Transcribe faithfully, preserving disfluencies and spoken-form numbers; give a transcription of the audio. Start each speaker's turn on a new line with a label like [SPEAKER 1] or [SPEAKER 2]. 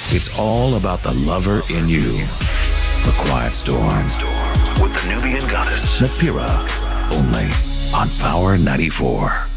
[SPEAKER 1] It's all about the lover in you. The Quiet Storm. With the Nubian Goddess. Napira. Only on Power ninety-four.